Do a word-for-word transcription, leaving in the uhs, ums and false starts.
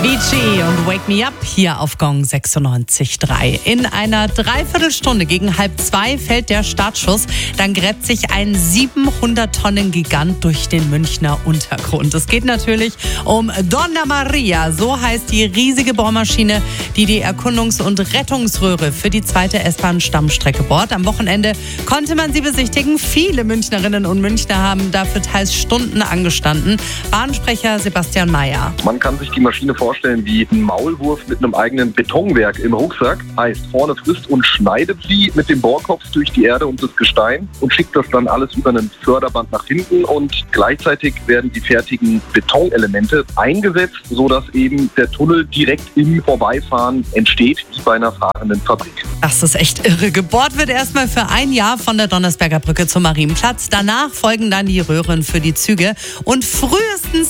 Avicii und Wake Me Up hier auf Gong sechsundneunzig Komma drei. In einer Dreiviertelstunde gegen halb zwei fällt der Startschuss. Dann gräbt sich ein siebenhundert Tonnen Gigant durch den Münchner Untergrund. Es geht natürlich um Donna Maria. So heißt die riesige Bohrmaschine, die die Erkundungs- und Rettungsröhre für die zweite S-Bahn-Stammstrecke bohrt. Am Wochenende konnte man sie besichtigen. Viele Münchnerinnen und Münchner haben dafür teils Stunden angestanden. Bahnsprecher Sebastian Mayer. Man kann sich die Maschine vorstellen wie ein Maulwurf mit einem eigenen Betonwerk im Rucksack. Heißt, vorne frisst und schneidet sie mit dem Bohrkopf durch die Erde und das Gestein und schickt das dann alles über einen Förderband nach hinten und gleichzeitig werden die fertigen Betonelemente eingesetzt, sodass eben der Tunnel direkt im Vorbeifahren entsteht, wie bei einer fahrenden Fabrik. Das ist echt irre. Gebohrt wird erstmal für ein Jahr von der Donnersberger Brücke zum Marienplatz. Danach folgen dann die Röhren für die Züge und frühestens